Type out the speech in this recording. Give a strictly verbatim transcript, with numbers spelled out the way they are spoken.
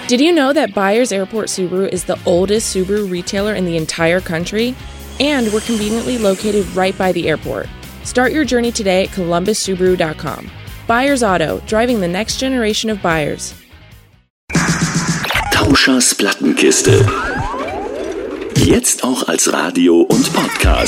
Did you know that Byers Airport Subaru is the oldest Subaru retailer in the entire country? And we're conveniently located right by the airport. Start your journey today at columbus subaru dot com. Byers Auto, driving the next generation of buyers. Tauschers Plattenkiste. Jetzt auch als Radio und Podcast.